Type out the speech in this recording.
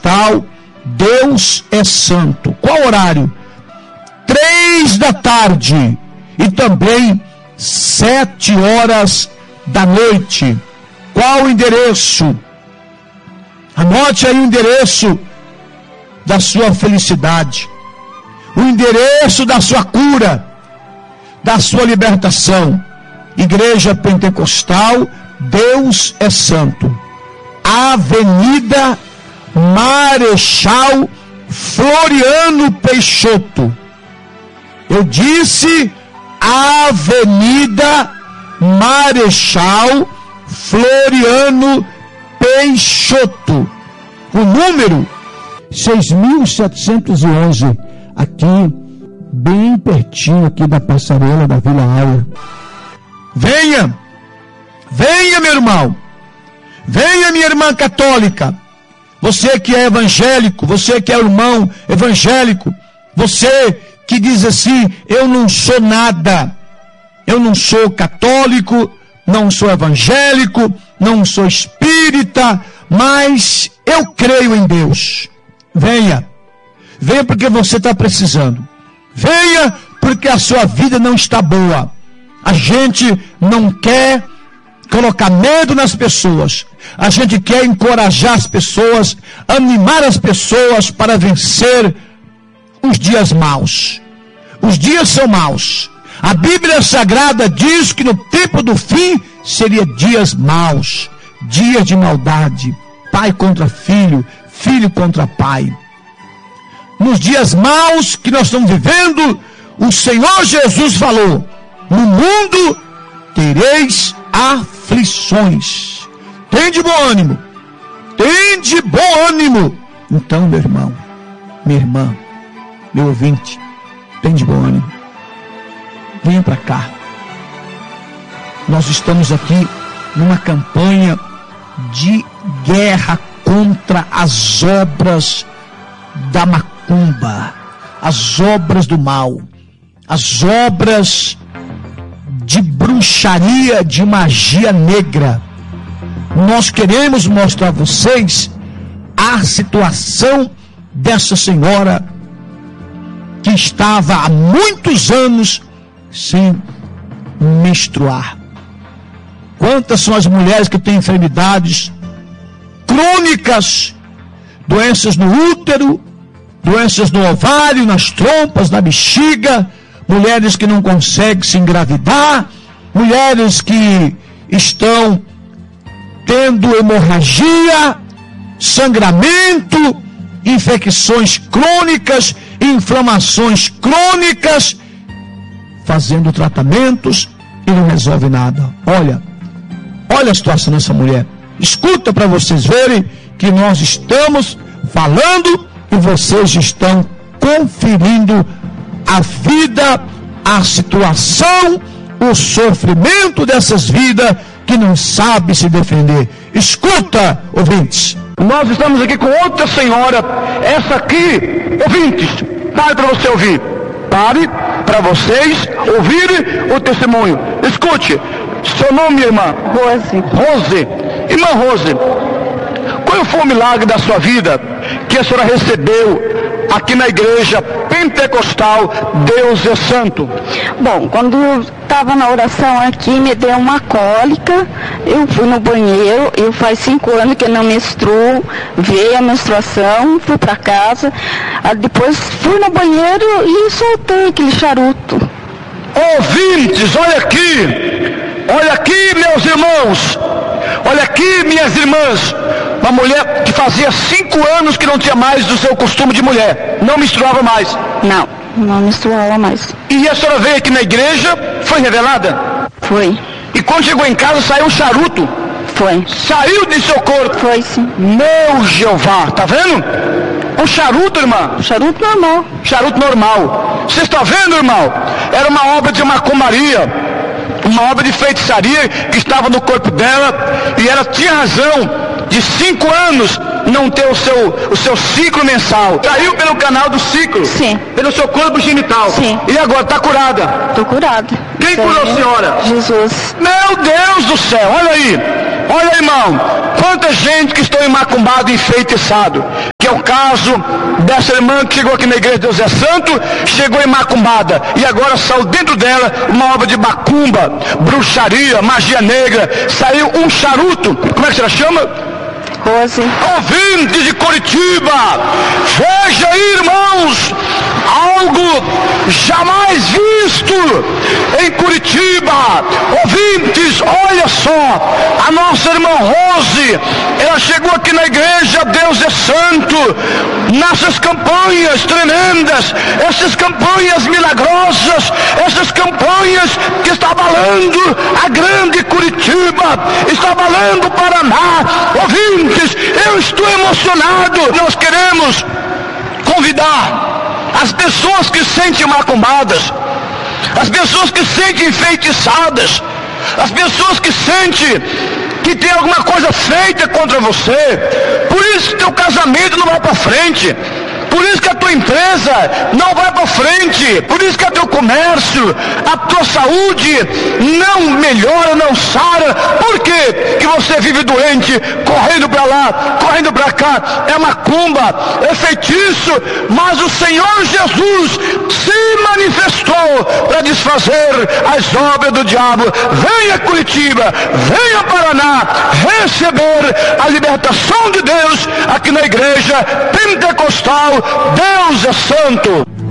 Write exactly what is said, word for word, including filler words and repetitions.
pentecostal, Deus é santo. Qual horário? Três da tarde e também sete horas da noite. Qual o endereço? Anote aí o endereço da sua felicidade, o endereço da sua cura, da sua libertação. Igreja Pentecostal, Deus é Santo. Avenida Marechal Floriano Peixoto. Eu disse Avenida Marechal Floriano Peixoto. O número seis mil setecentos e onze, aqui, bem pertinho aqui da passarela da Vila Áurea. Venha, venha, meu irmão, venha, minha irmã católica, você que é evangélico, você que é irmão evangélico, você que diz assim: eu não sou nada, eu não sou católico, não sou evangélico, não sou espírita, mas eu creio em Deus. Venha, venha porque você está precisando, venha porque a sua vida não está boa. A gente não quer colocar medo nas pessoas, a gente quer encorajar as pessoas, animar as pessoas para vencer os dias maus. Os dias são maus. A Bíblia Sagrada diz que no tempo do fim seria dias maus, dias de maldade, pai contra filho, filho contra pai. Nos dias maus que nós estamos vivendo, o Senhor Jesus falou: no mundo tereis aflições. Tem de bom ânimo, tem de bom ânimo. Então, meu irmão, minha irmã, meu ouvinte, tem de bom ânimo. Venha para cá. Nós estamos aqui numa campanha de guerra contra as obras da macumba, as obras do mal, as obras de bruxaria, de magia negra. Nós queremos mostrar a vocês a situação dessa senhora que estava há muitos anos sem menstruar. Quantas são as mulheres que têm enfermidades crônicas, doenças no útero, doenças no ovário, nas trompas, na bexiga, mulheres que não conseguem se engravidar, mulheres que estão tendo hemorragia, sangramento, infecções crônicas, inflamações crônicas, fazendo tratamentos e não resolve nada. Olha, olha a situação dessa mulher. Escuta para vocês verem que nós estamos falando e vocês estão conferindo a vida, a situação, o sofrimento dessas vidas que não sabem se defender. Escuta, ouvintes. Nós estamos aqui com outra senhora, essa aqui, ouvintes, pare para você ouvir. Pare para vocês ouvirem o testemunho. Escute, seu nome, minha irmã? Rose. Rose. Irmã Rose, qual foi o milagre da sua vida que a senhora recebeu aqui na igreja pentecostal Deus é Santo? Bom, quando eu estava na oração aqui, me deu uma cólica, eu fui no banheiro, eu faz cinco anos que eu não menstruo, veio a menstruação, fui para casa, depois fui no banheiro e soltei aquele charuto. Ouvintes, olha aqui, olha aqui, meus irmãos, olha aqui, minhas irmãs, uma mulher que fazia cinco anos que não tinha mais do seu costume de mulher, não menstruava mais. Não, não menstruava mais. E a senhora veio aqui na igreja, foi revelada? Foi. E quando chegou em casa, saiu um charuto? Foi. Saiu de seu corpo? Foi, sim. Meu Jeová, tá vendo? Um charuto, irmã? Um charuto normal. Charuto normal. Você está vendo, irmão? Era uma obra de macumbaria, uma obra de feitiçaria que estava no corpo dela, e ela tinha razão de cinco anos não ter o seu, o seu ciclo mensal. Saiu pelo canal do ciclo. Sim. Pelo seu corpo genital. Sim. E agora está curada. Estou curada. Quem Senhor, curou a senhora? Jesus. Meu Deus do céu, olha aí. Olha, irmão, quanta gente que estão macumbado e enfeitiçado, que é o caso dessa irmã que chegou aqui na igreja Deus é Santo, chegou em macumbada, e agora saiu dentro dela uma obra de macumba, bruxaria, magia negra, saiu um charuto, como é que você chama? Rose. Ouvintes de Curitiba, veja aí, irmãos, algo jamais visto em Curitiba. Ouvintes, olha só, a nossa irmã Rose, ela chegou aqui na igreja Deus é Santo, nessas campanhas tremendas, essas campanhas milagrosas, essas campanhas que está abalando a grande Curitiba, está abalando o Paraná. Ouvintes, eu estou emocionado. Nós queremos convidar as pessoas que se sentem macumbadas, as pessoas que se sentem enfeitiçadas, as pessoas que sentem que tem alguma coisa feita contra você, por isso que teu casamento não vai para frente, por isso que a tua empresa não vai para frente, por isso que o teu comércio, a tua saúde não melhora, não sara. Por quê? Que você vive doente, correndo para lá, correndo para cá, é macumba, é feitiço, mas o Senhor Jesus se manifestou para desfazer as obras do diabo. Venha Curitiba, venha Paraná, receber a libertação de Deus aqui na igreja pentecostal Deus é Santo.